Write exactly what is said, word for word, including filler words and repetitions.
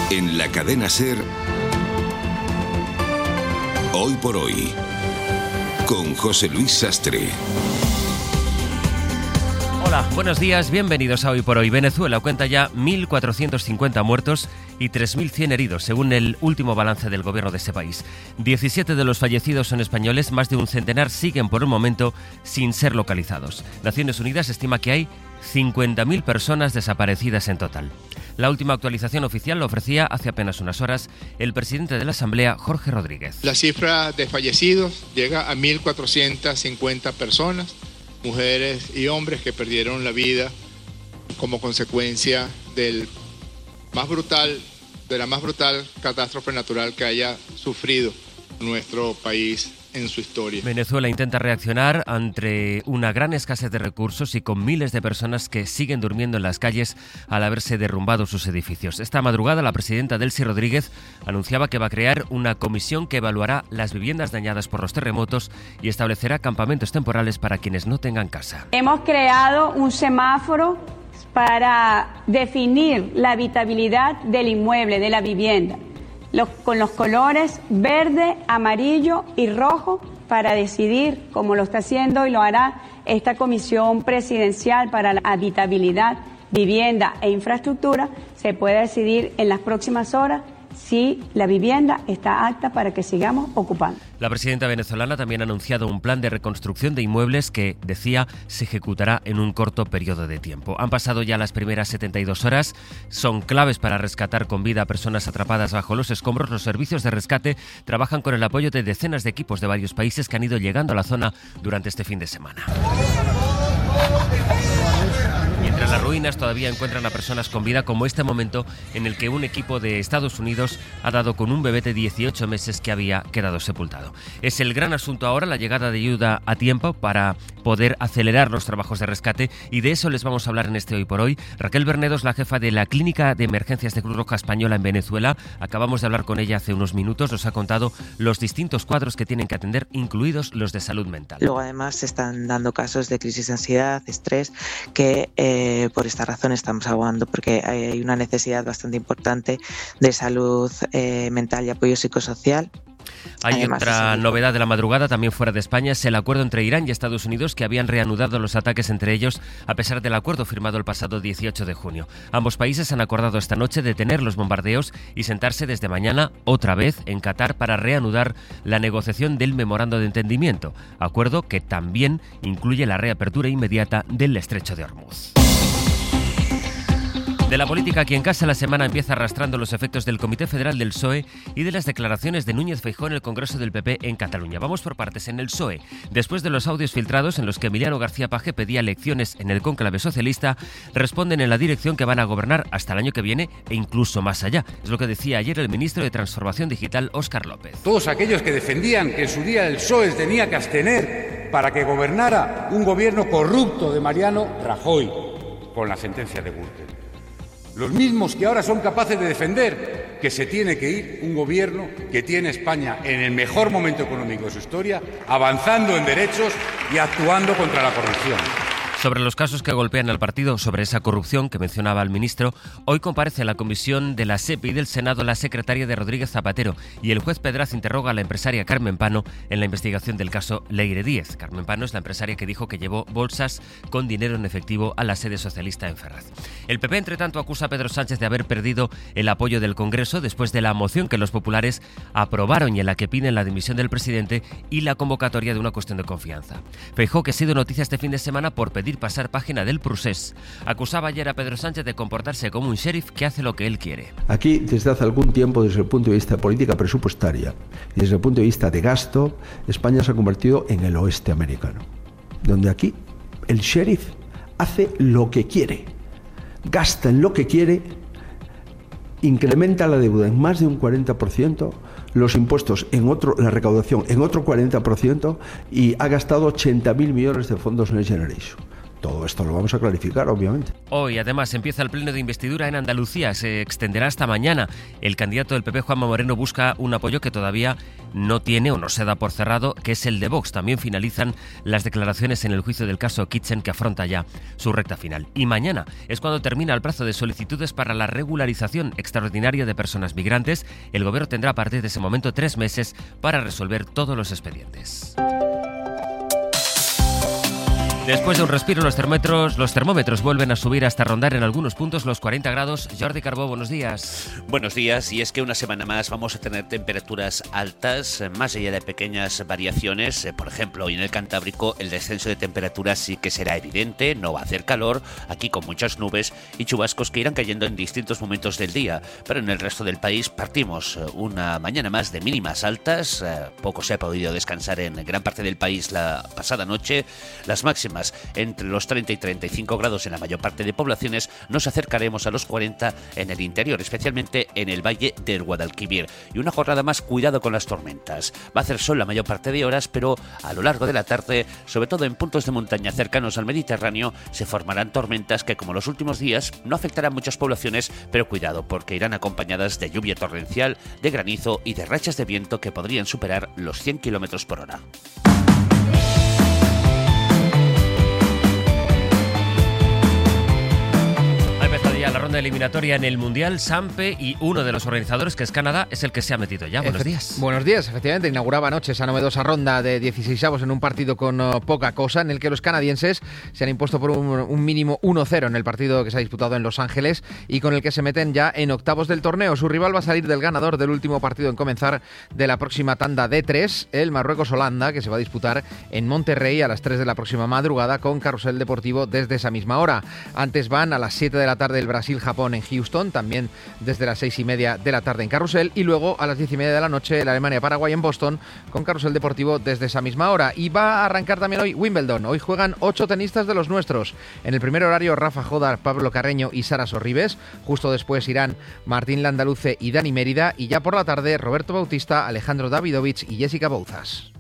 En la cadena SER, Hoy por Hoy, con José Luis Sastre. Hola, buenos días, bienvenidos a Hoy por Hoy. Venezuela cuenta ya mil cuatrocientos cincuenta muertos y tres mil cien heridos, según el último balance del gobierno de ese país. diecisiete de los fallecidos son españoles, más de un centenar siguen por un momento sin ser localizados. Naciones Unidas estima que hay cincuenta mil personas desaparecidas en total. La última actualización oficial lo ofrecía hace apenas unas horas el presidente de la Asamblea, Jorge Rodríguez. La cifra de fallecidos llega a mil cuatrocientas cincuenta personas, mujeres y hombres que perdieron la vida como consecuencia del más brutal, de la más brutal catástrofe natural que haya sufrido nuestro país en su historia. Venezuela intenta reaccionar ante una gran escasez de recursos y con miles de personas que siguen durmiendo en las calles al haberse derrumbado sus edificios. Esta madrugada la presidenta Delcy Rodríguez anunciaba que va a crear una comisión que evaluará las viviendas dañadas por los terremotos y establecerá campamentos temporales para quienes no tengan casa. Hemos creado un semáforo para definir la habitabilidad del inmueble, de la vivienda, Los, con los colores verde, amarillo y rojo para decidir, como lo está haciendo y lo hará esta Comisión Presidencial para la Habitabilidad, Vivienda e Infraestructura, se puede decidir en las próximas horas si la vivienda está apta para que sigamos ocupando. La presidenta venezolana también ha anunciado un plan de reconstrucción de inmuebles que, decía, se ejecutará en un corto periodo de tiempo. Han pasado ya las primeras setenta y dos horas, son claves para rescatar con vida a personas atrapadas bajo los escombros. Los servicios de rescate trabajan con el apoyo de decenas de equipos de varios países que han ido llegando a la zona durante este fin de semana. Entre las ruinas todavía encuentran a personas con vida, como este momento en el que un equipo de Estados Unidos ha dado con un bebé de dieciocho meses que había quedado sepultado. Es el gran asunto ahora, la llegada de ayuda a tiempo para poder acelerar los trabajos de rescate, y de eso les vamos a hablar en este Hoy por Hoy. Raquel Bernedos, la jefa de la Clínica de Emergencias de Cruz Roja Española en Venezuela, acabamos de hablar con ella hace unos minutos, nos ha contado los distintos cuadros que tienen que atender, incluidos los de salud mental. Luego además se están dando casos de crisis de ansiedad, estrés, que eh, por esta razón estamos abogando, porque hay una necesidad bastante importante de salud eh, mental y apoyo psicosocial. Hay Además, otra novedad de la madrugada, también fuera de España, es el acuerdo entre Irán y Estados Unidos, que habían reanudado los ataques entre ellos a pesar del acuerdo firmado el pasado dieciocho de junio. Ambos países han acordado esta noche detener los bombardeos y sentarse desde mañana otra vez en Qatar para reanudar la negociación del memorando de entendimiento, acuerdo que también incluye la reapertura inmediata del estrecho de Hormuz. De la política aquí en casa, la semana empieza arrastrando los efectos del Comité Federal del P S O E y de las declaraciones de Núñez Feijóo en el Congreso del P P en Cataluña. Vamos por partes. En el P S O E, después de los audios filtrados en los que Emiliano García Paje pedía elecciones en el cónclave socialista, responden en la dirección que van a gobernar hasta el año que viene e incluso más allá. Es lo que decía ayer el ministro de Transformación Digital, Óscar López. Todos aquellos que defendían que en su día el P S O E tenía que abstener para que gobernara un gobierno corrupto de Mariano Rajoy con la sentencia de Gürtel. Los mismos que ahora son capaces de defender que se tiene que ir un gobierno que tiene España en el mejor momento económico de su historia, avanzando en derechos y actuando contra la corrupción. Sobre los casos que golpean al partido, sobre esa corrupción que mencionaba el ministro, hoy comparece en la comisión de la S E P I del Senado la secretaria de Rodríguez Zapatero, y el juez Pedraz interroga a la empresaria Carmen Pano en la investigación del caso Leire Díez. Carmen Pano es la empresaria que dijo que llevó bolsas con dinero en efectivo a la sede socialista en Ferraz. El P P, entre tanto, acusa a Pedro Sánchez de haber perdido el apoyo del Congreso después de la moción que los populares aprobaron y en la que piden la dimisión del presidente y la convocatoria de una cuestión de confianza. Feijóo, que ha sido noticia este fin de semana por pedir pasar página del procés, acusaba ayer a Pedro Sánchez de comportarse como un sheriff que hace lo que él quiere. Aquí, desde hace algún tiempo, desde el punto de vista de política presupuestaria y desde el punto de vista de gasto, España se ha convertido en el oeste americano, donde aquí el sheriff hace lo que quiere, gasta en lo que quiere, incrementa la deuda en más de un cuarenta por ciento, los impuestos en otro, la recaudación en otro cuarenta por ciento, y ha gastado ochenta mil millones de fondos Next Generation. Todo esto lo vamos a clarificar, obviamente. Hoy, además, empieza el pleno de investidura en Andalucía. Se extenderá hasta mañana. El candidato del P P, Juanma Moreno, busca un apoyo que todavía no tiene o no se da por cerrado, que es el de Vox. También finalizan las declaraciones en el juicio del caso Kitchen, que afronta ya su recta final. Y mañana es cuando termina el plazo de solicitudes para la regularización extraordinaria de personas migrantes. El Gobierno tendrá a partir de ese momento tres meses para resolver todos los expedientes. Después de un respiro, los termómetros, los termómetros vuelven a subir hasta rondar en algunos puntos los cuarenta grados. Jordi Carbó, buenos días. Buenos días, y es que una semana más vamos a tener temperaturas altas, más allá de pequeñas variaciones. Por ejemplo, hoy en el Cantábrico el descenso de temperaturas sí que será evidente, no va a hacer calor, aquí con muchas nubes y chubascos que irán cayendo en distintos momentos del día. Pero en el resto del país partimos una mañana más de mínimas altas, poco se ha podido descansar en gran parte del país la pasada noche, las máximas entre los treinta y treinta y cinco grados en la mayor parte de poblaciones. Nos acercaremos a los cuarenta en el interior, especialmente en el valle del Guadalquivir. Y una jornada más, cuidado con las tormentas. Va a hacer sol la mayor parte de horas, pero a lo largo de la tarde, sobre todo en puntos de montaña cercanos al Mediterráneo, se formarán tormentas que, como los últimos días, no afectarán muchas poblaciones, pero cuidado, porque irán acompañadas de lluvia torrencial, de granizo y de rachas de viento que podrían superar los cien kilómetros por hora. La ronda eliminatoria en el Mundial, Sampe, y uno de los organizadores, que es Canadá, es el que se ha metido ya. Buenos Efe- días. Buenos días, efectivamente, inauguraba anoche esa novedosa ronda de dieciseisavos en un partido con uh, poca cosa, en el que los canadienses se han impuesto por un, un mínimo uno cero en el partido que se ha disputado en Los Ángeles y con el que se meten ya en octavos del torneo. Su rival va a salir del ganador del último partido en comenzar de la próxima tanda de tres, el Marruecos-Holanda, que se va a disputar en Monterrey a las tres de la próxima madrugada con carrusel deportivo desde esa misma hora. Antes van a las siete de la tarde el Brasil-Japón en Houston, también desde las seis y media de la tarde en carrusel, y luego a las diez y media de la noche la Alemania-Paraguay en Boston con carrusel deportivo desde esa misma hora. Y va a arrancar también hoy Wimbledon. Hoy juegan ocho tenistas de los nuestros. En el primer horario, Rafa Jodar, Pablo Carreño y Sara Sorribes. Justo después irán Martín Landaluce y Dani Mérida, y ya por la tarde Roberto Bautista, Alejandro Davidovich y Jessica Bouzas.